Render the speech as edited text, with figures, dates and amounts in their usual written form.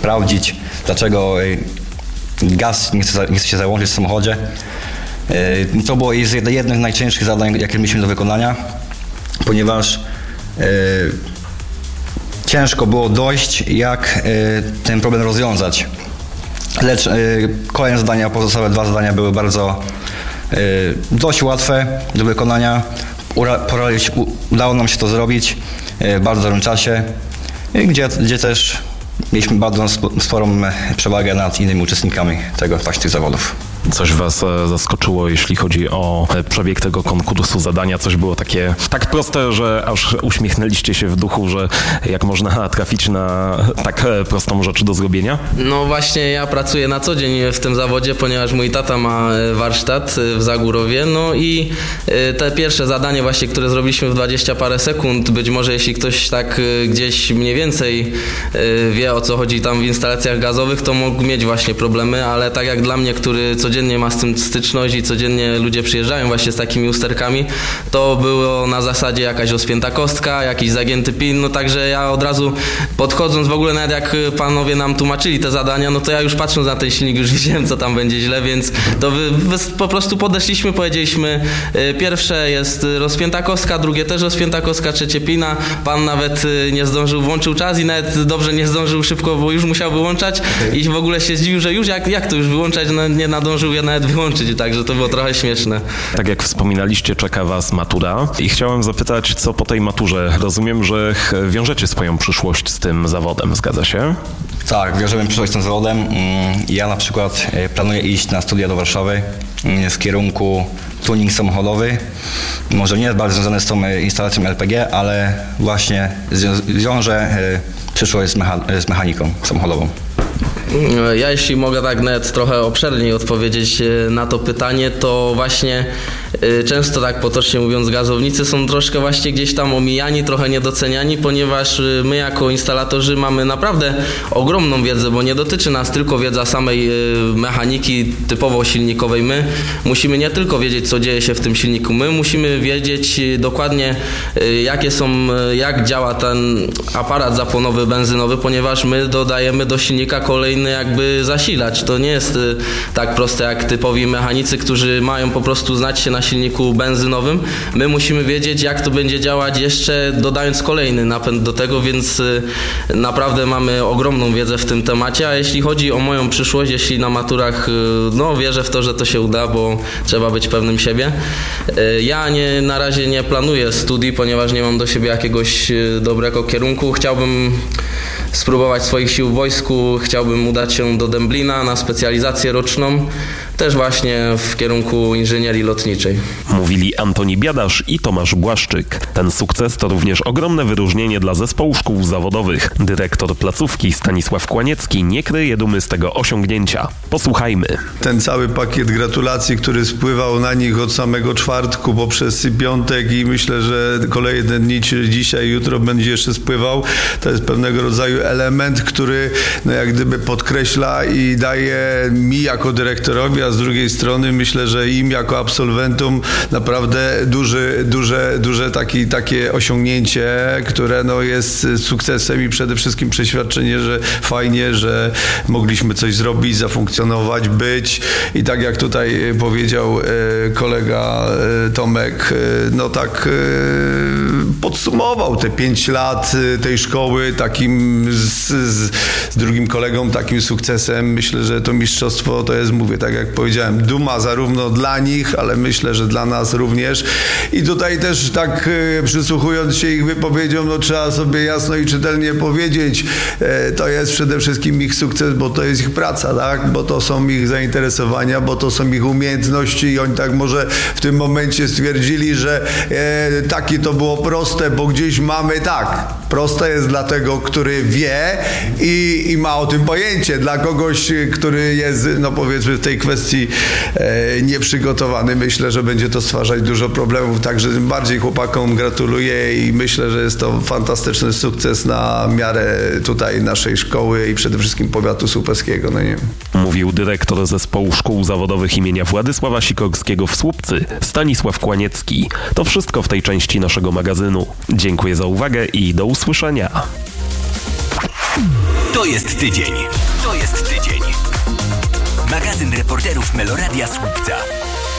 sprawdzić, dlaczego gaz nie chce się załączyć w samochodzie. To było jedno z najcięższych zadań, jakie mieliśmy do wykonania, ponieważ ciężko było dojść, jak ten problem rozwiązać. Lecz kolejne zadania, pozostałe 2 zadania były dość łatwe do wykonania. Udało nam się to zrobić w bardzo dobrym czasie, gdzie też mieliśmy bardzo sporą przewagę nad innymi uczestnikami tych zawodów. Coś was zaskoczyło, jeśli chodzi o przebieg tego konkursu zadania? Coś było takie tak proste, że aż uśmiechnęliście się w duchu, że jak można trafić na tak prostą rzecz do zrobienia? No właśnie, ja pracuję na co dzień w tym zawodzie, ponieważ mój tata ma warsztat w Zagórowie. No i te pierwsze zadanie właśnie, które zrobiliśmy w 20 parę sekund, być może jeśli ktoś tak gdzieś mniej więcej wie, o co chodzi tam w instalacjach gazowych, to mógł mieć właśnie problemy, ale tak jak dla mnie, który codziennie ma z tym styczność i codziennie ludzie przyjeżdżają właśnie z takimi usterkami, to było na zasadzie jakaś rozpięta kostka, jakiś zagięty pin, no także ja od razu podchodząc w ogóle, nawet jak panowie nam tłumaczyli te zadania, no to ja już patrząc na ten silnik już wiedziałem, co tam będzie źle, więc to po prostu podeszliśmy, powiedzieliśmy, pierwsze jest rozpięta kostka, drugie też rozpięta kostka, trzecie pina, pan nawet nie zdążył, włączył czas i nawet dobrze nie zdążył szybko, bo już musiał wyłączać i w ogóle się zdziwił, że już jak to już wyłączać, no, nie nadążył je nawet wyłączyć, także to było trochę śmieszne. Tak jak wspominaliście, czeka was matura i chciałem zapytać, co po tej maturze? Rozumiem, że wiążecie swoją przyszłość z tym zawodem, zgadza się? Tak, wiążemy przyszłość z tym zawodem. Ja na przykład planuję iść na studia do Warszawy z kierunku tuning samochodowy. Może nie jest bardzo związane z tą instalacją LPG, ale właśnie wiążę przyszłość z mechaniką samochodową. Ja jeśli mogę tak nawet trochę obszerniej odpowiedzieć na to pytanie, to właśnie często tak potocznie mówiąc gazownicy są troszkę właśnie gdzieś tam omijani, trochę niedoceniani, ponieważ my jako instalatorzy mamy naprawdę ogromną wiedzę, bo nie dotyczy nas tylko wiedza samej mechaniki typowo silnikowej. My musimy nie tylko wiedzieć, co dzieje się w tym silniku, my musimy wiedzieć dokładnie jak działa ten aparat zapłonowy benzynowy, ponieważ my dodajemy do silnika kolejny jakby zasilacz. To nie jest tak proste jak typowi mechanicy, którzy mają po prostu znać się na silniku benzynowym. My musimy wiedzieć, jak to będzie działać jeszcze dodając kolejny napęd do tego, więc naprawdę mamy ogromną wiedzę w tym temacie, a jeśli chodzi o moją przyszłość, jeśli na maturach, no wierzę w to, że to się uda, bo trzeba być pewnym siebie. Ja na razie nie planuję studii, ponieważ nie mam do siebie jakiegoś dobrego kierunku. Chciałbym spróbować swoich sił w wojsku, chciałbym udać się do Dęblina na specjalizację roczną, też właśnie w kierunku inżynierii lotniczej. Mówili Antoni Biadasz i Tomasz Błaszczyk. Ten sukces to również ogromne wyróżnienie dla zespołu szkół zawodowych. Dyrektor placówki Stanisław Kłaniecki nie kryje dumy z tego osiągnięcia. Posłuchajmy. Ten cały pakiet gratulacji, który spływał na nich od samego czwartku poprzez piątek i myślę, że kolejne dni, czyli dzisiaj, jutro będzie jeszcze spływał, to jest pewnego rodzaju element, który jak gdyby podkreśla i daje mi jako dyrektorowi, a z drugiej strony myślę, że im jako absolwentom naprawdę duże takie osiągnięcie, które jest sukcesem i przede wszystkim przeświadczenie, że fajnie, że mogliśmy coś zrobić, zafunkcjonować, być i tak jak tutaj powiedział kolega Tomek, podsumował te 5 lat tej szkoły takim z drugim kolegą takim sukcesem. Myślę, że to mistrzostwo to jest, mówię, tak jak powiedziałem, duma zarówno dla nich, ale myślę, że dla nas również. I tutaj też tak przysłuchując się ich wypowiedziom, trzeba sobie jasno i czytelnie powiedzieć, to jest przede wszystkim ich sukces, bo to jest ich praca, tak? Bo to są ich zainteresowania, bo to są ich umiejętności i oni tak może w tym momencie stwierdzili, że takie to było proste, bo gdzieś mamy tak. Proste jest dla tego, który wie i ma o tym pojęcie. Dla kogoś, który jest, powiedzmy w tej kwestii nieprzygotowany, myślę, że będzie to stwarzać dużo problemów. Także tym bardziej chłopakom gratuluję i myślę, że jest to fantastyczny sukces na miarę tutaj naszej szkoły i przede wszystkim powiatu słupeckiego. Mówił dyrektor zespołu szkół zawodowych imienia Władysława Sikorskiego w Słupcy, Stanisław Kłaniecki. To wszystko w tej części naszego magazynu. Dziękuję za uwagę i do usłyszenia. To jest tydzień. Magazyn reporterów Meloradia Słupca.